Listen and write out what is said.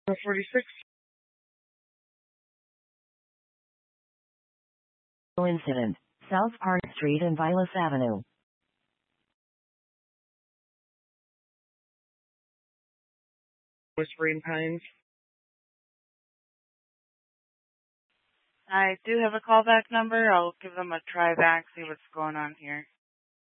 46. Incident. South Park Street and Vilas Avenue. Whispering Pines. I do have a callback number. I'll give them a try back, see what's going on here.